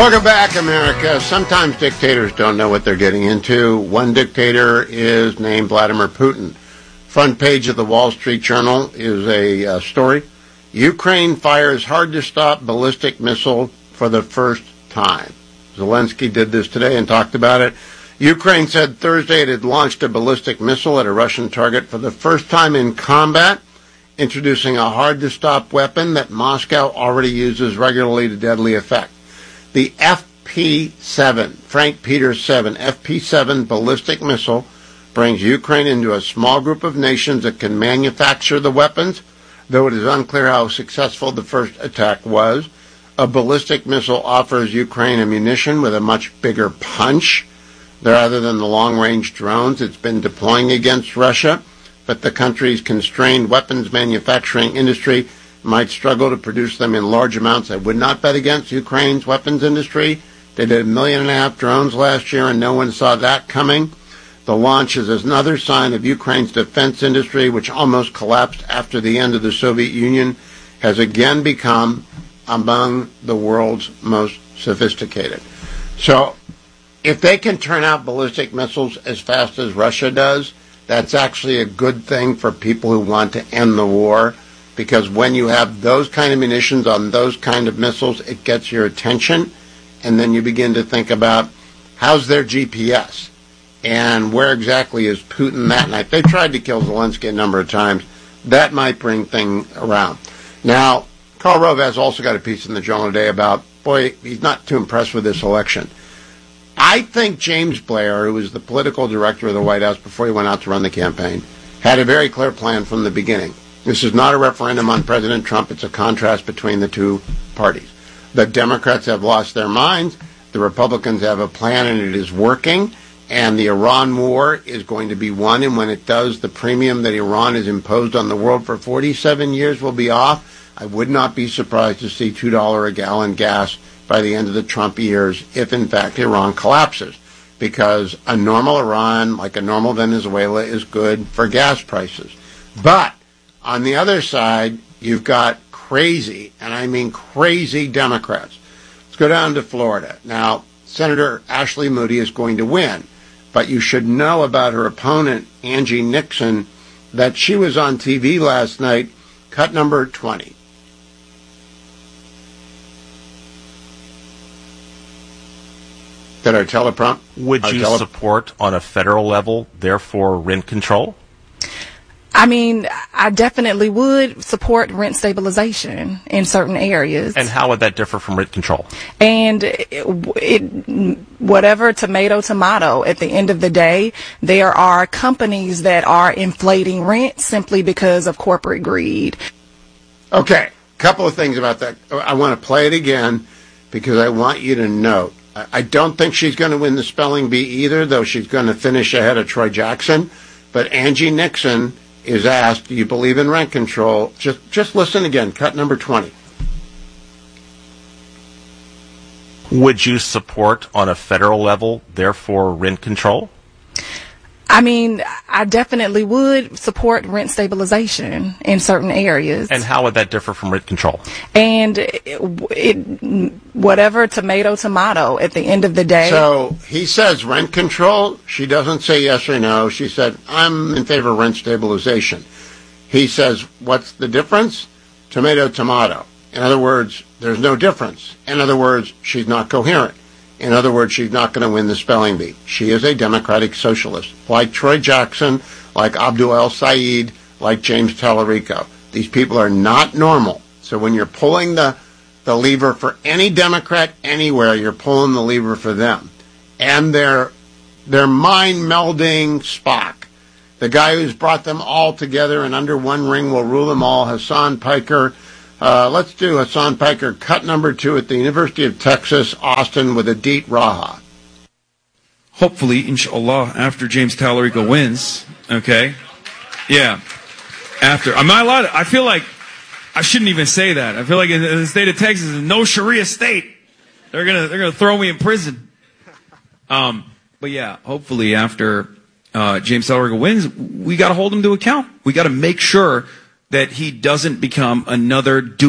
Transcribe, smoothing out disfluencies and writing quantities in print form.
Welcome back, America. Sometimes dictators don't know what they're getting into. One dictator is named Vladimir Putin. Front page of the Wall Street Journal is a story. Ukraine fires hard-to-stop ballistic missile for the first time. Zelensky did this today and talked about it. Ukraine said Thursday it had launched a ballistic missile at a Russian target for the first time in combat, introducing a hard-to-stop weapon that Moscow already uses regularly to deadly effect. The FP-7, Frank Peters 7, FP-7 ballistic missile brings Ukraine into a small group of nations that can manufacture the weapons, though it is unclear how successful the first attack was. A ballistic missile offers Ukraine ammunition with a much bigger punch rather than the long-range drones it's been deploying against Russia, but the country's constrained weapons manufacturing industry might struggle to produce them in large amounts. I would not bet against Ukraine's weapons industry. They did 1.5 million drones last year, and no one saw that coming. The launch is another sign of Ukraine's defense industry, which almost collapsed after the end of the Soviet Union, has again become among the world's most sophisticated. So, if they can turn out ballistic missiles as fast as Russia does, that's actually a good thing for people who want to end the war. Because when you have those kind of munitions on those kind of missiles, it gets your attention, and then you begin to think about how's their GPS, and where exactly is Putin that night. They tried to kill Zelensky a number of times. That might bring things around. Now, Karl Rove has also got a piece in the Journal today about, boy, he's not too impressed with this election. I think James Blair, who was the political director of the White House before he went out to run the campaign, had a very clear plan from the beginning. This is not a referendum on President Trump. It's a contrast between the two parties. The Democrats have lost their minds. The Republicans have a plan, and it is working. And the Iran war is going to be won. And when it does, the premium that Iran has imposed on the world for 47 years will be off. I would not be surprised to see $2 a gallon gas by the end of the Trump years if, in fact, Iran collapses. Because a normal Iran, like a normal Venezuela, is good for gas prices. But on the other side, you've got crazy, and I mean crazy Democrats. Let's go down to Florida. Now, Senator Ashley Moody is going to win, but you should know about her opponent, Angie Nixon, that she was on TV last night, cut number 20. Did our teleprompt? Would you support on a federal level, therefore, rent control? I mean, I definitely would support rent stabilization in certain areas. And how would that differ from rent control? And whatever, tomato, at the end of the day, there are companies that are inflating rent simply because of corporate greed. Okay, a couple of things about that. I want to play it again because I want you to note. I don't think she's going to win the spelling bee either, though she's going to finish ahead of Troy Jackson. But Angie Nixon is asked, do you believe in rent control? Just listen again, cut number 20. Would you support on a federal level, therefore, rent control? I mean, I definitely would support rent stabilization in certain areas. And how would that differ from rent control? And whatever, tomato, at the end of the day. So he says rent control. She doesn't say yes or no. She said, I'm in favor of rent stabilization. He says, what's the difference? Tomato. In other words, there's no difference. In other words, she's not coherent. In other words, she's not going to win the spelling bee. She is a democratic socialist, like Troy Jackson, like Abdul El Sayed, like James Tallarico. These people are not normal. So when you're pulling the lever for any Democrat anywhere, you're pulling the lever for them. And they're mind-melding Spock. The guy who's brought them all together and under one ring will rule them all, Hassan Piker. Let's do Hassan Piker, cut number 2 at the University of Texas, Austin, with Adit Raha. Hopefully, inshallah, after James Tallarico wins, okay? Yeah. After. I'm not allowed to, I feel like I shouldn't even say that. I feel like in the state of Texas is no Sharia state. They're gonna throw me in prison. But yeah, hopefully after James Tallarico wins, we got to hold him to account. We got to make sure that he doesn't become another